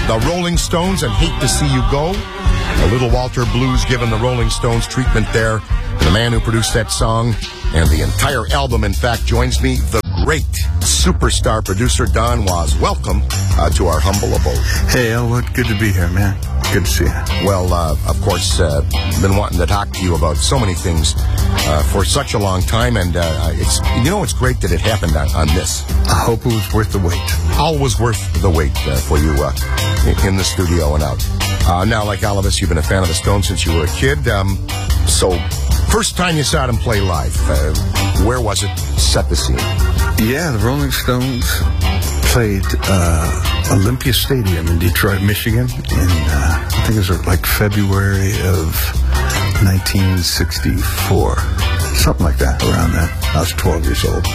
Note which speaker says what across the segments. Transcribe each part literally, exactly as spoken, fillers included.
Speaker 1: the Rolling Stones and Hate to See You Go. A Little Walter Blues giving the Rolling Stones treatment there. The man who produced that song and the entire album, in fact, joins me, the great superstar producer Don Was. Welcome uh, to our humble abode.
Speaker 2: Hey, Elwood, good to be here, man. Good to see you.
Speaker 1: Well, uh, of course, uh, been wanting to talk to you about so many things uh, for such a long time, and uh, it's you know it's great that it happened on, on this.
Speaker 2: I hope it was worth the wait.
Speaker 1: Always worth the wait uh, for you uh, in the studio and out. Uh, now, like all of us, you've been a fan of the Stones since you were a kid. Um, so, first time you saw them play live, uh, where was it? Set the scene.
Speaker 2: Yeah, the Rolling Stones played uh, Olympia Stadium in Detroit, Michigan, in uh, I think it was like February of nineteen sixty-four, something like that. Around then, I was twelve years old,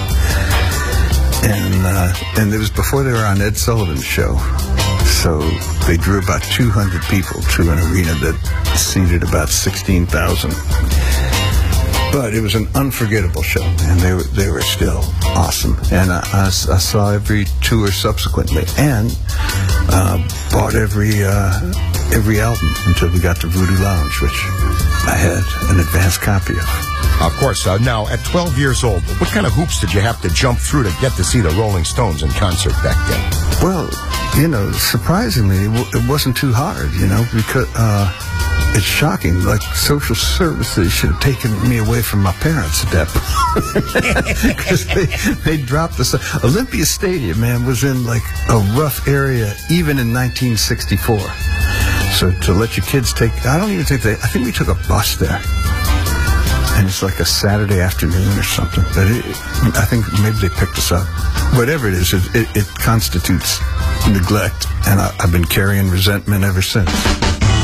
Speaker 2: and uh, and it was before they were on Ed Sullivan's show. So they drew about two hundred people to an arena that seated about sixteen thousand. But it was an unforgettable show, and they were they were still awesome. And I, I, I saw every tour subsequently, and uh, bought every uh, every album until we got to Voodoo Lounge, which I had an advanced copy of.
Speaker 1: Of course. Uh, now, at twelve years old, what kind of hoops did you have to jump through to get to see the Rolling Stones in concert back then?
Speaker 2: Well, you know, surprisingly, it, w- it wasn't too hard, you know, because uh, it's shocking. Like, social services should have taken me away from my parents at that point. Because they, they dropped the... Olympia Stadium, man, was in, like, a rough area, even in nineteen sixty-four. So to let your kids take... I don't even think they... I think we took a bus there. And it's like a Saturday afternoon or something. But it, I think maybe they picked us up. Whatever it is, it, it, it constitutes neglect. And I, I've been carrying resentment ever since.